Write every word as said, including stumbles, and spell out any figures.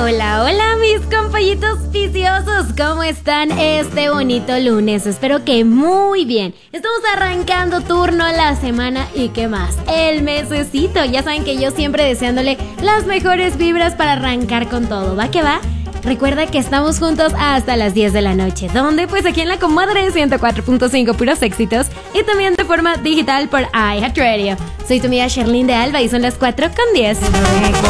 Hola, hola mis compañitos viciosos, ¿cómo están este bonito lunes? Espero que muy bien. Estamos arrancando turno la semana y qué más, el mesecito. Ya saben que yo siempre deseándole las mejores vibras para arrancar con todo. ¿Va que va? Recuerda que estamos juntos hasta las diez de la noche, donde pues aquí en la Comadre ciento cuatro punto cinco puros éxitos y también de forma digital por iHeartRadio. Soy tu amiga Sherlyn de Alba y son las cuatro con diez.